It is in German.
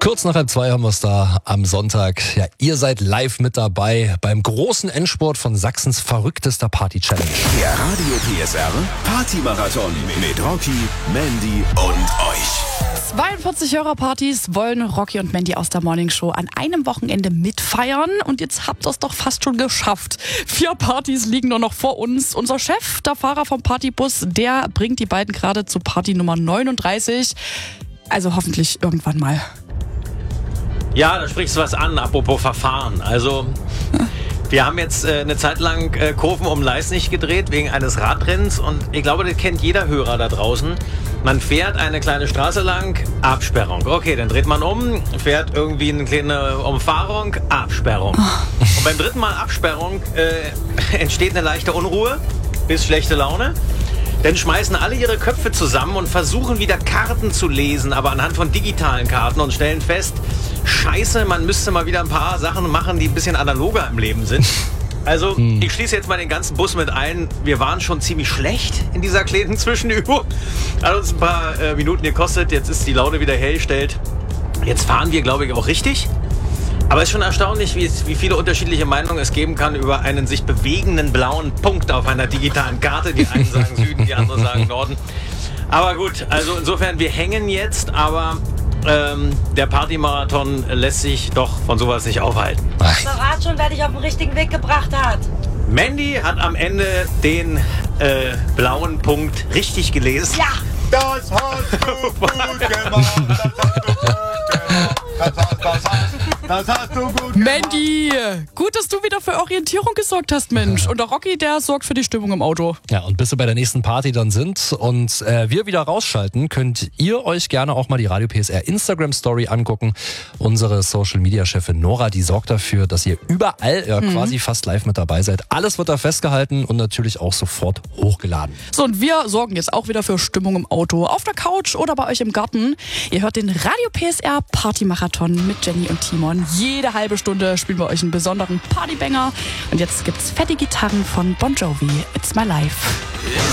Kurz nach 1:30 haben wir es da am Sonntag. Ja, ihr seid live mit dabei beim großen Endspurt von Sachsens verrücktester Party-Challenge. Der Radio PSR Party-Marathon mit Rocky, Mandy und euch. 42 Hörerpartys wollen Rocky und Mandy aus der Morningshow an einem Wochenende mitfeiern. Und jetzt habt ihr es doch fast schon geschafft. 4 Partys liegen nur noch vor uns. Unser Chef, der Fahrer vom Partybus, der bringt die beiden gerade zu Party Nummer 39. Also hoffentlich irgendwann mal. Ja, da sprichst du was an, apropos Verfahren. Also, wir haben jetzt eine Zeit lang Kurven um Leisnig gedreht wegen eines Radrennens und ich glaube, das kennt jeder Hörer da draußen. Man fährt eine kleine Straße lang, Absperrung. Okay, dann dreht man um, fährt irgendwie eine kleine Umfahrung, Absperrung. Und beim dritten Mal Absperrung entsteht eine leichte Unruhe bis schlechte Laune. Dann schmeißen alle ihre Köpfe zusammen und versuchen wieder Karten zu lesen, aber anhand von digitalen Karten und stellen fest, scheiße, man müsste mal wieder ein paar Sachen machen, die ein bisschen analoger im Leben sind. Also, ich schließe jetzt mal den ganzen Bus mit ein. Wir waren schon ziemlich schlecht in dieser kleinen Zwischenübung. Hat uns ein paar Minuten gekostet, jetzt ist die Laune wieder hergestellt. Jetzt fahren wir, glaube ich, auch richtig. Aber es ist schon erstaunlich, wie viele unterschiedliche Meinungen es geben kann über einen sich bewegenden blauen Punkt auf einer digitalen Karte. Die einen sagen Süden, die anderen sagen Norden. Aber gut, also insofern, wir hängen jetzt, aber der Partymarathon lässt sich doch von sowas nicht aufhalten. Verrat schon, wer dich auf den richtigen Weg gebracht hat. Mandy hat am Ende den blauen Punkt richtig gelesen. Ja! Das hast du gut gemacht. Das hast du gut gemacht. Mandy, gut, dass du wieder für Orientierung gesorgt hast, Mensch. Und der Rocky, der sorgt für die Stimmung im Auto. Ja, und bis wir bei der nächsten Party dann sind und wir wieder rausschalten, könnt ihr euch gerne auch mal die Radio PSR Instagram-Story angucken. Unsere Social-Media-Chefin Nora, die sorgt dafür, dass ihr überall quasi fast live mit dabei seid. Alles wird da festgehalten und natürlich auch sofort hochgeladen. So, und wir sorgen jetzt auch wieder für Stimmung im Auto, auf der Couch oder bei euch im Garten. Ihr hört den Radio PSR Party-Marathon mit Jenny und Timon. Jede halbe Stunde spielen wir euch einen besonderen Partybanger. Und jetzt gibt's fette Gitarren von Bon Jovi. It's My Life.